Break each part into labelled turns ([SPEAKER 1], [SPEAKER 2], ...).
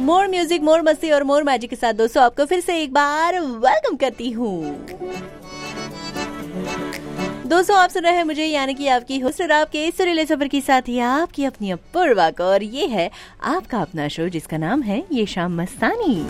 [SPEAKER 1] मोर music, मोर मस्ती और मोर magic के साथ दोस्तों आपको फिर से एक बार वेलकम करती हूँ। दोस्तों आप सुन रहे हैं मुझे यानी कि आपकी होस्ट और आपके सुरीले सफर की साथी आपकी अपनी अपूर्वा को, और ये है आपका अपना शो जिसका नाम है ये शाम मस्तानी।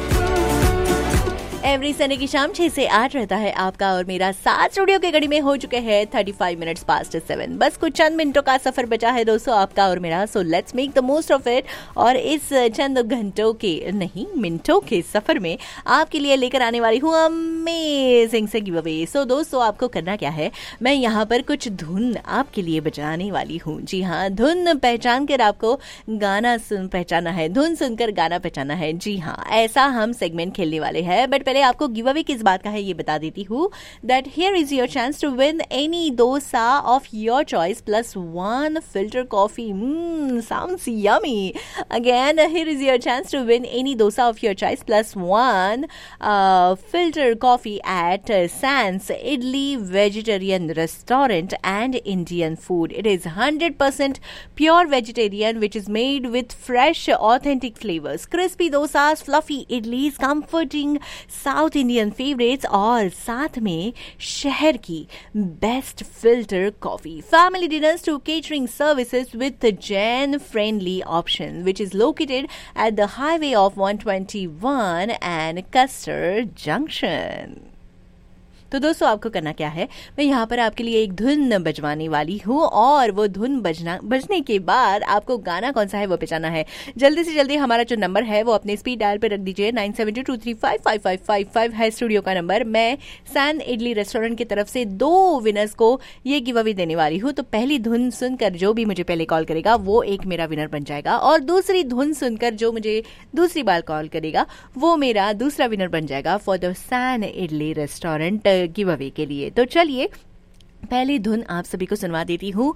[SPEAKER 1] एवरी संडे की शाम 6 से 8 रहता है आपका और मेरा साथ। स्टूडियो के घड़ी में हो चुके हैं 35 मिनट्स पास्ट 7। बस कुछ चंद मिनटों का सफर बचा है दोस्तों आपका और मेरा, so let's make the most of it. और इस चंद घंटों के नहीं मिनटों के सफर में आपके लिए लेकर आने वाली हूँ अमेजिंग से गिव अवे। सो दोस्तों आपको करना क्या है, मैं यहाँ पर कुछ धुन आपके लिए बजाने वाली हूँ। जी हाँ, धुन पहचान कर आपको गाना पहचाना है, धुन सुनकर गाना पहचाना है। जी हाँ, ऐसा हम सेगमेंट खेलने वाले हैं। बट पहले आपको गिव अवे किस बात का है ये बता देती हूँ, that here is your chance to win any dosa of your choice plus 1 filter coffee. Sounds yummy. Again here is your chance to win any dosa of your choice plus 1 filter coffee eight sense idli vegetarian restaurant and Indian food. It is 100% pure vegetarian which is made with fresh authentic flavours, crispy dosas, fluffy idlis, comforting south Indian favourites और साथ में शहर की best filter coffee. Family dinners to catering services with Jain friendly option which is located at the highway of 121 and castor junction. तो दोस्तों आपको करना क्या है, मैं यहाँ पर आपके लिए एक धुन बजवाने वाली हूँ और वो धुन बजने के बाद आपको गाना कौन सा है वो पहचाना है। जल्दी से जल्दी हमारा जो नंबर है वो अपने स्पीड डायल पे रख दीजिए, 9722355555 है स्टूडियो का नंबर। मैं सैन इडली रेस्टोरेंट की तरफ से 2 विनर्स को ये गिव अवे देने वाली हूँ। तो पहली धुन सुनकर जो भी मुझे पहले कॉल करेगा वो एक मेरा विनर बन जाएगा, और दूसरी धुन सुनकर जो मुझे दूसरी बार कॉल करेगा वो मेरा दूसरा विनर बन जाएगा for the sign idli restaurant give away के लिए। तो चलिए पहली धुन आप सभी को सुनवा देती हूँ।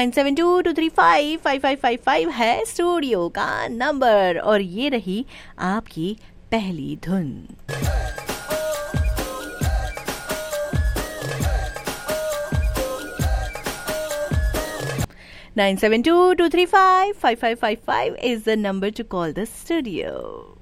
[SPEAKER 1] 9722355555 है स्टूडियो का नंबर, और ये रही आपकी पहली धुन। Nine 9722355555 is the number to call the studio.